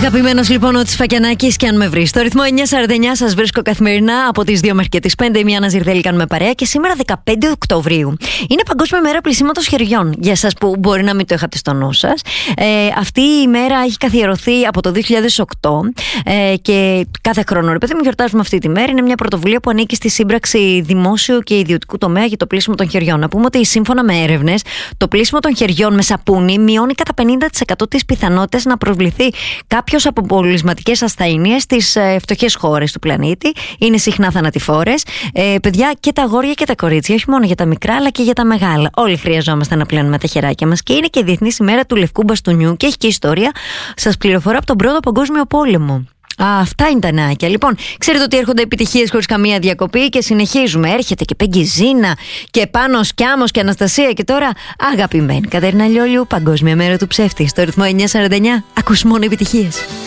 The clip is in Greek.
Αγαπημένος λοιπόν ο Τσφακιανάκης, και αν με βρει στο ρυθμό 949, σας βρίσκω καθημερινά από τις 2 μέχρι και τις 5. Μια Ναζιρδέλη κάνουμε παρέα, και σήμερα 15 Οκτωβρίου είναι Παγκόσμια Μέρα Πλυσίματος Χεριών. Για εσάς που μπορεί να μην το είχατε στο νου σας, αυτή η μέρα έχει καθιερωθεί από το 2008 και κάθε χρόνο, ρε παιδί μου, γιορτάζουμε αυτή τη μέρα. Είναι μια πρωτοβουλία που ανήκει στη σύμπραξη δημόσιου και ιδιωτικού τομέα για το πλύσιμο των χεριών. Να πούμε ότι σύμφωνα με έρευνες, το πλύσιμο των χεριών με σαπούνι μειώνει κατά 50% τις πιθανότητες να προβληθεί κάποιος από πολυσματικές ασθένειες στις φτωχές χώρες του πλανήτη. Είναι συχνά θανατηφόρες. Παιδιά, και τα αγόρια και τα κορίτσια, όχι μόνο για τα μικρά αλλά και για τα μεγάλα. Όλοι χρειαζόμαστε να πλένουμε τα χεράκια μας, και είναι και Διεθνής ημέρα του λευκού μπαστούνιου και έχει και ιστορία. Σας πληροφορώ από τον Πρώτο Παγκόσμιο Πόλεμο. Αυτά είναι τα νάκια. Λοιπόν, ξέρετε ότι έρχονται επιτυχίες χωρίς καμία διακοπή και συνεχίζουμε. Έρχεται και Πέγγι Ζήνα και Πάνος Κιάμος και Αναστασία, και τώρα αγαπημένη Κατερίνα Λιόλιου, Παγκόσμια Μέρα του Ψεύτη. Στο ρυθμό 949 ακούς μόνο επιτυχίες.